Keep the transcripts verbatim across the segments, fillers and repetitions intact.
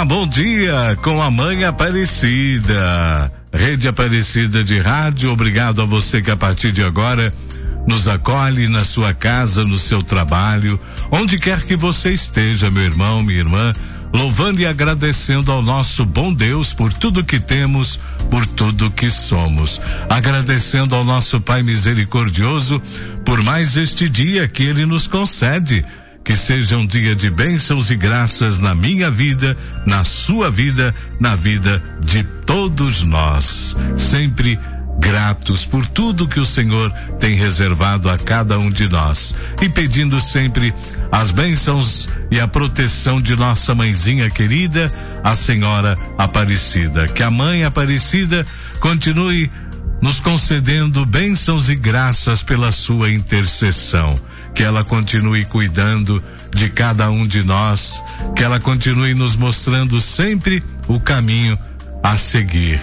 Olá, bom dia com a Mãe Aparecida. Rede Aparecida de Rádio, obrigado a você que a partir de agora nos acolhe na sua casa, no seu trabalho, onde quer que você esteja, meu irmão, minha irmã, louvando e agradecendo ao nosso bom Deus por tudo que temos, por tudo que somos. Agradecendo ao nosso Pai misericordioso por mais este dia que Ele nos concede. Que seja um dia de bênçãos e graças na minha vida, na sua vida, na vida de todos nós. Sempre gratos por tudo que o Senhor tem reservado a cada um de nós. E pedindo sempre as bênçãos e a proteção de nossa mãezinha querida, a Senhora Aparecida. Que a Mãe Aparecida continue nos concedendo bênçãos e graças pela sua intercessão. Que ela continue cuidando de cada um de nós, que ela continue nos mostrando sempre o caminho a seguir.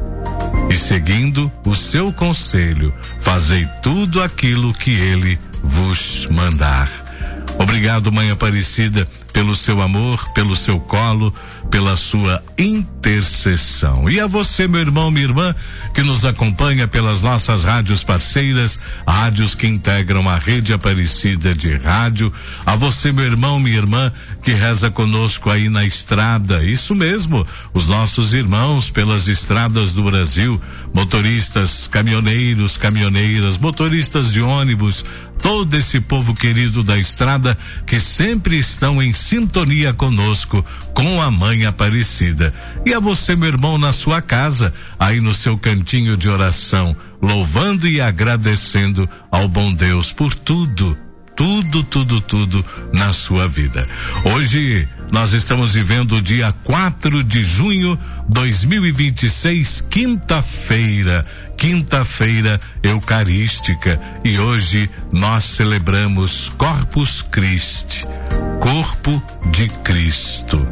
E seguindo o seu conselho, fazei tudo aquilo que Ele vos mandar. Obrigado, Mãe Aparecida, pelo seu amor, pelo seu colo, pela sua intercessão. E a você, meu irmão, minha irmã, que nos acompanha pelas nossas rádios parceiras, rádios que integram a Rede Aparecida de Rádio. A você, meu irmão, minha irmã, que reza conosco aí na estrada. Isso mesmo, os nossos irmãos pelas estradas do Brasil, motoristas, caminhoneiros, caminhoneiras, motoristas de ônibus, todo esse povo querido da estrada que sempre estão em sintonia conosco, com a Mãe Aparecida. E a você, meu irmão, na sua casa, aí no seu cantinho de oração, louvando e agradecendo ao bom Deus por tudo, tudo, tudo, tudo na sua vida. Hoje nós estamos vivendo o dia quatro de junho de dois mil e vinte e seis, quinta-feira, quinta-feira eucarística, e hoje nós celebramos Corpus Christi, corpo de Cristo.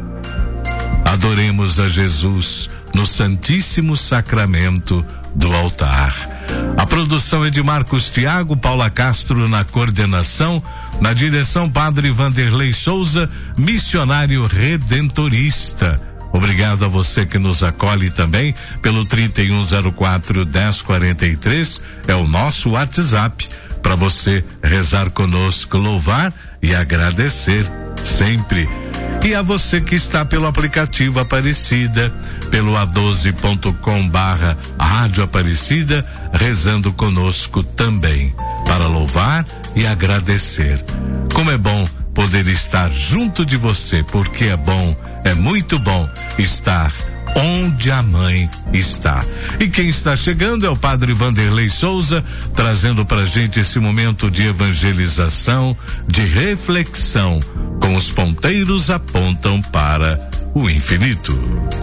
Adoremos a Jesus no Santíssimo Sacramento do altar. A produção é de Marcos Thiago, Paula Castro na coordenação, na direção Padre Vanderlei Souza, missionário redentorista. Obrigado a você que nos acolhe também pelo trinta e um zero quatro, dez quarenta e três, é o nosso WhatsApp para você rezar conosco, louvar e agradecer sempre. E a você que está pelo aplicativo Aparecida, pelo a doze ponto com barra Rádio Aparecida, rezando conosco também, para louvar e agradecer. Como é bom poder estar junto de você, porque é bom, é muito bom estar onde a Mãe está. E quem está chegando é o Padre Vanderlei Souza, trazendo pra gente esse momento de evangelização, de reflexão, com os ponteiros apontam para o infinito.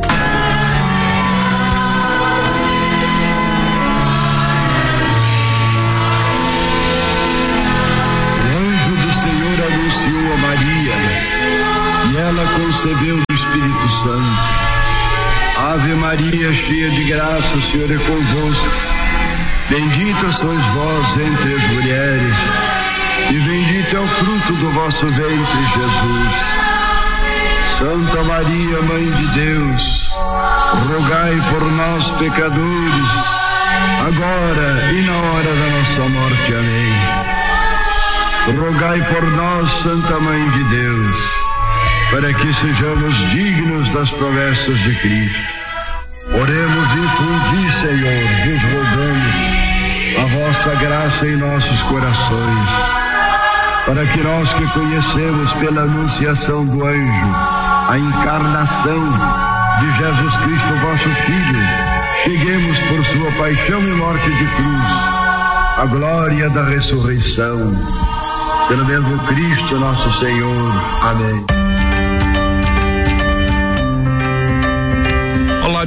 O anjo do Senhor anunciou a Maria, e ela concebeu do Espírito Santo. Ave Maria, cheia de graça, o Senhor é convosco. Bendita sois vós entre as mulheres, e bendito é o fruto do vosso ventre, Jesus. Santa Maria, Mãe de Deus, rogai por nós, pecadores, agora e na hora da nossa morte. Amém. Rogai por nós, Santa Mãe de Deus, para que sejamos dignos das promessas de Cristo. Oremos e infundi, Senhor, vos rogamos a vossa graça em nossos corações, para que nós que conhecemos pela anunciação do anjo a encarnação de Jesus Cristo, vosso Filho, cheguemos por sua paixão e morte de cruz à glória da ressurreição. Pelo mesmo Cristo nosso Senhor. Amém. Olá,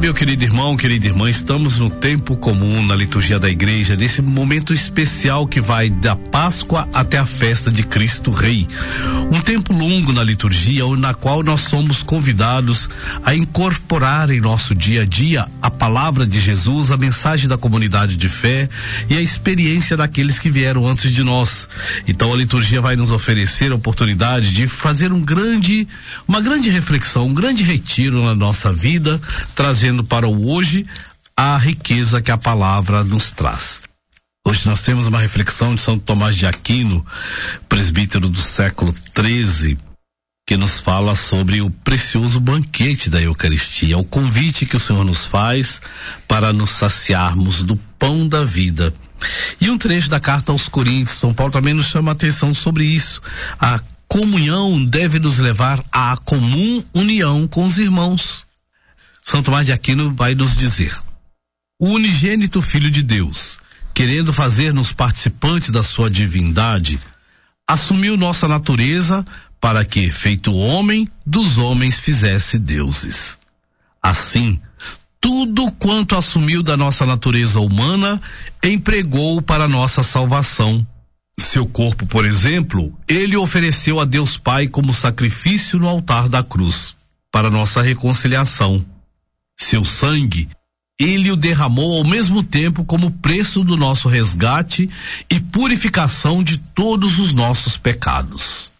meu querido irmão, querida irmã, estamos no tempo comum na liturgia da igreja, nesse momento especial que vai da Páscoa até a festa de Cristo Rei. Um tempo longo na liturgia, na qual nós somos convidados a incorporar em nosso dia a dia a palavra de Jesus, a mensagem da comunidade de fé e a experiência daqueles que vieram antes de nós. Então a liturgia vai nos oferecer a oportunidade de fazer um grande, uma grande reflexão, um grande retiro na nossa vida, trazendo para o hoje a riqueza que a palavra nos traz. Hoje nós temos uma reflexão de São Tomás de Aquino, presbítero do século treze, que nos fala sobre o precioso banquete da Eucaristia, o convite que o Senhor nos faz para nos saciarmos do pão da vida. E um trecho da carta aos Coríntios, São Paulo também nos chama a atenção sobre isso. A comunhão deve nos levar à comum união com os irmãos. São Tomás de Aquino vai nos dizer: o unigênito Filho de Deus, querendo fazer-nos participantes da sua divindade, assumiu nossa natureza para que, feito homem, dos homens fizesse deuses. Assim, tudo quanto assumiu da nossa natureza humana, empregou para nossa salvação. Seu corpo, por exemplo, ele ofereceu a Deus Pai como sacrifício no altar da cruz, para nossa reconciliação. Seu sangue, ele o derramou ao mesmo tempo como preço do nosso resgate e purificação de todos os nossos pecados.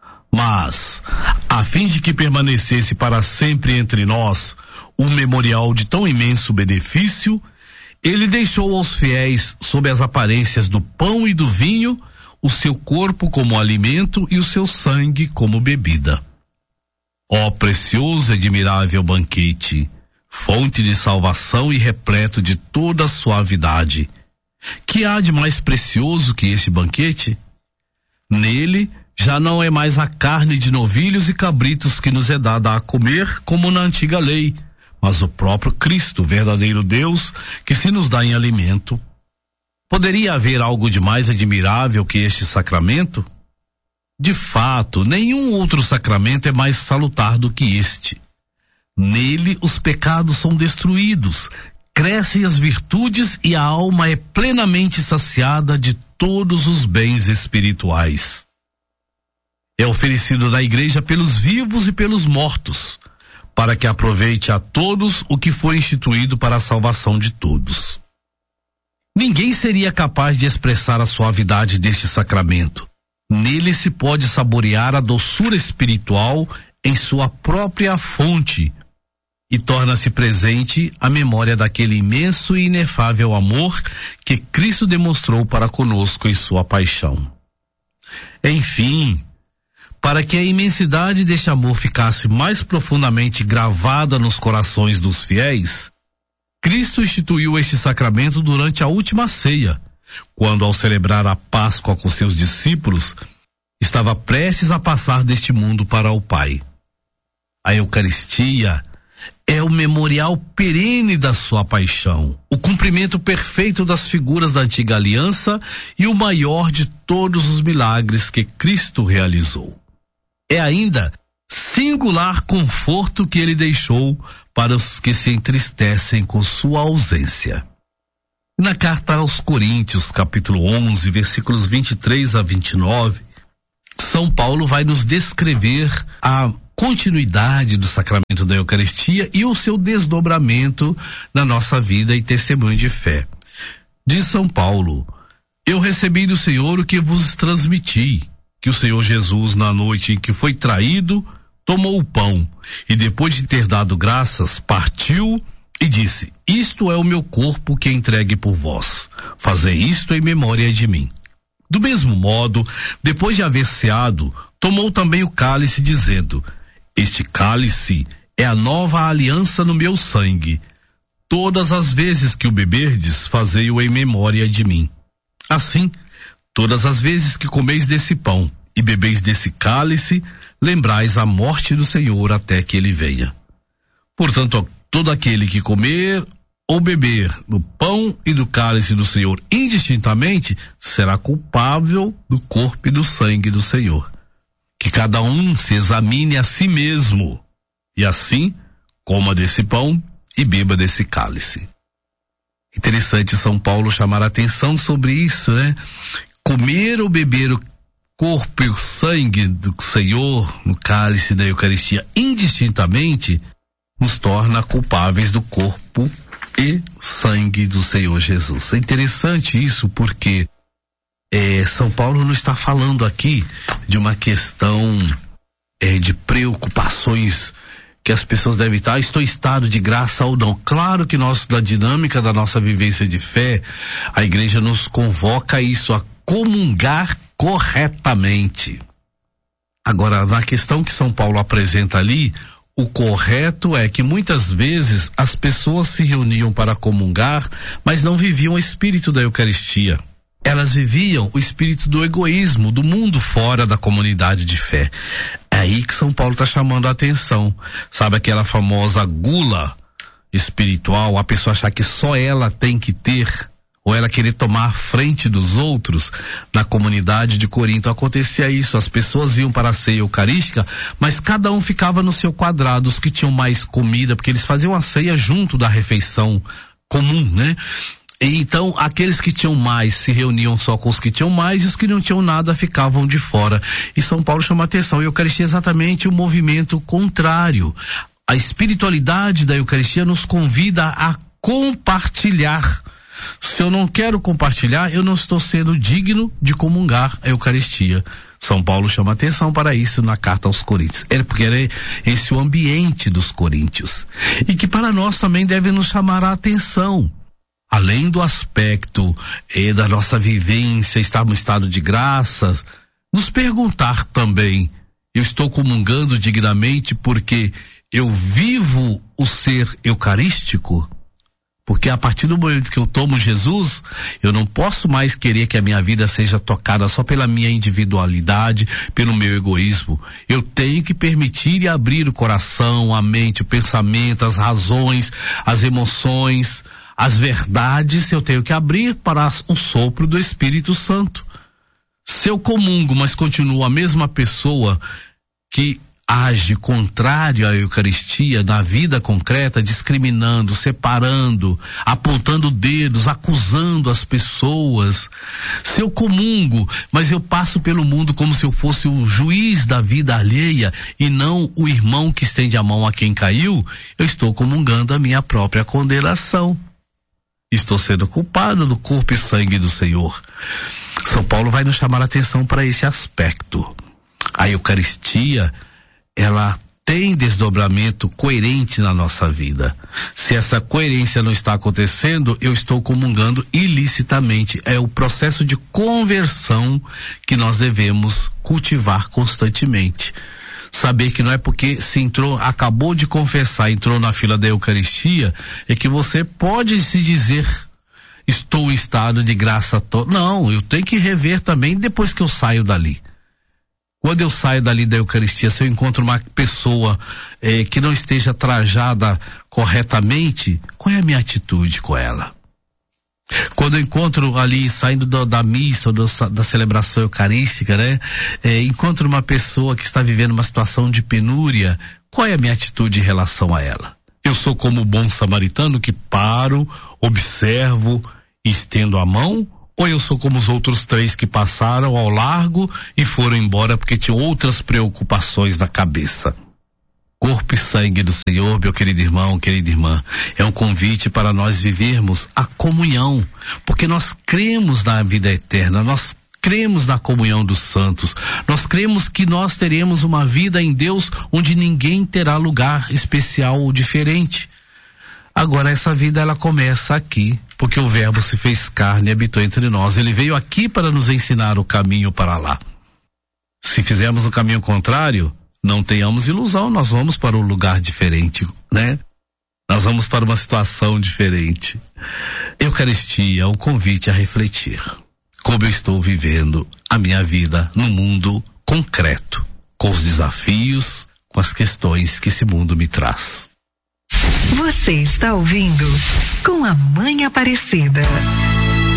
Mas, a fim de que permanecesse para sempre entre nós um memorial de tão imenso benefício, ele deixou aos fiéis, sob as aparências do pão e do vinho, o seu corpo como alimento e o seu sangue como bebida. Ó precioso e admirável banquete, fonte de salvação e repleto de toda a suavidade. Que há de mais precioso que este banquete? Nele já não é mais a carne de novilhos e cabritos que nos é dada a comer, como na antiga lei, mas o próprio Cristo, verdadeiro Deus, que se nos dá em alimento. Poderia haver algo de mais admirável que este sacramento? De fato, nenhum outro sacramento é mais salutar do que este. Nele os pecados são destruídos, crescem as virtudes e a alma é plenamente saciada de todos os bens espirituais. É oferecido na igreja pelos vivos e pelos mortos, para que aproveite a todos o que foi instituído para a salvação de todos. Ninguém seria capaz de expressar a suavidade deste sacramento. Nele se pode saborear a doçura espiritual em sua própria fonte, e torna-se presente a memória daquele imenso e inefável amor que Cristo demonstrou para conosco em sua paixão. Enfim, para que a imensidade deste amor ficasse mais profundamente gravada nos corações dos fiéis, Cristo instituiu este sacramento durante a última ceia, quando, ao celebrar a Páscoa com seus discípulos, estava prestes a passar deste mundo para o Pai. A Eucaristia é o memorial perene da sua paixão, o cumprimento perfeito das figuras da antiga aliança e o maior de todos os milagres que Cristo realizou. É ainda singular conforto que ele deixou para os que se entristecem com sua ausência. Na carta aos Coríntios, capítulo onze, versículos vinte e três a vinte e nove, São Paulo vai nos descrever a continuidade do sacramento da Eucaristia e o seu desdobramento na nossa vida e testemunho de fé. Diz São Paulo: eu recebi do Senhor o que vos transmiti, que o Senhor Jesus, na noite em que foi traído, tomou o pão e, depois de ter dado graças, partiu e disse: isto é o meu corpo que é entregue por vós, fazei isto em memória de mim. Do mesmo modo, depois de haver ceado, tomou também o cálice, dizendo: este cálice é a nova aliança no meu sangue. Todas as vezes que o beberdes, fazei-o em memória de mim. Assim, todas as vezes que comeis desse pão e bebeis desse cálice, lembrais a morte do Senhor até que ele venha. Portanto, todo aquele que comer ou beber do pão e do cálice do Senhor indistintamente, será culpável do corpo e do sangue do Senhor. Que cada um se examine a si mesmo, e assim coma desse pão e beba desse cálice. Interessante São Paulo chamar a atenção sobre isso, né? Comer ou beber o corpo e o sangue do Senhor no cálice da Eucaristia indistintamente nos torna culpáveis do corpo e sangue do Senhor Jesus. É interessante isso porque é, São Paulo não está falando aqui de uma questão é, de preocupações que as pessoas devem estar, estou em estado de graça ou não. Claro que nós, da dinâmica da nossa vivência de fé, a igreja nos convoca a isso, a comungar corretamente. Agora, na questão que São Paulo apresenta ali, o correto é que muitas vezes as pessoas se reuniam para comungar, mas não viviam o espírito da Eucaristia. Elas viviam o espírito do egoísmo, do mundo fora da comunidade de fé. É aí que São Paulo está chamando a atenção. Sabe aquela famosa gula espiritual, a pessoa achar que só ela tem que ter, ou ela querer tomar a frente dos outros? Na comunidade de Corinto acontecia isso, as pessoas iam para a ceia eucarística, mas cada um ficava no seu quadrado, os que tinham mais comida, porque eles faziam a ceia junto da refeição comum, né? E então, aqueles que tinham mais se reuniam só com os que tinham mais, e os que não tinham nada ficavam de fora. E São Paulo chama a atenção, a Eucaristia é exatamente o movimento contrário. A espiritualidade da Eucaristia nos convida a compartilhar. Se eu não quero compartilhar, eu não estou sendo digno de comungar a Eucaristia. São Paulo chama atenção para isso na carta aos Coríntios. É porque era esse o ambiente dos coríntios. E que para nós também deve nos chamar a atenção. Além do aspecto eh, da nossa vivência, estar no estado de graça, nos perguntar também, eu estou comungando dignamente porque eu vivo o ser eucarístico? Porque a partir do momento que eu tomo Jesus, eu não posso mais querer que a minha vida seja tocada só pela minha individualidade, pelo meu egoísmo. Eu tenho que permitir e abrir o coração, a mente, o pensamento, as razões, as emoções, as verdades. Eu tenho que abrir para o sopro do Espírito Santo. Se eu comungo, mas continuo a mesma pessoa que age contrário à Eucaristia na vida concreta, discriminando, separando, apontando dedos, acusando as pessoas. Se eu comungo, mas eu passo pelo mundo como se eu fosse o juiz da vida alheia e não o irmão que estende a mão a quem caiu, eu estou comungando a minha própria condenação. Estou sendo culpado do corpo e sangue do Senhor. São Paulo vai nos chamar a atenção para esse aspecto. A Eucaristia, ela tem desdobramento coerente na nossa vida. Se essa coerência não está acontecendo, eu estou comungando ilicitamente. É o processo de conversão que nós devemos cultivar constantemente. Saber que não é porque se entrou, acabou de confessar, entrou na fila da Eucaristia, é que você pode se dizer, estou em estado de graça toda. Não, eu tenho que rever também depois que eu saio dali. Quando eu saio dali da Eucaristia, se eu encontro uma pessoa eh, que não esteja trajada corretamente, qual é a minha atitude com ela? Quando eu encontro ali, saindo do, da missa, do, da celebração eucarística, né? Eh, encontro uma pessoa que está vivendo uma situação de penúria, qual é a minha atitude em relação a ela? Eu sou como o bom samaritano que paro, observo e estendo a mão? Ou eu sou como os outros três que passaram ao largo e foram embora porque tinham outras preocupações na cabeça? Corpo e sangue do Senhor, meu querido irmão, querida irmã, é um convite para nós vivermos a comunhão, porque nós cremos na vida eterna, nós cremos na comunhão dos santos, nós cremos que nós teremos uma vida em Deus onde ninguém terá lugar especial ou diferente. Agora essa vida ela começa aqui, porque o Verbo se fez carne e habitou entre nós. Ele veio aqui para nos ensinar o caminho para lá. Se fizermos o caminho contrário, não tenhamos ilusão, nós vamos para um lugar diferente, né? Nós vamos para uma situação diferente. Eucaristia é um convite a refletir. Como eu estou vivendo a minha vida no mundo concreto, com os desafios, com as questões que esse mundo me traz. Você está ouvindo Com a Mãe Aparecida.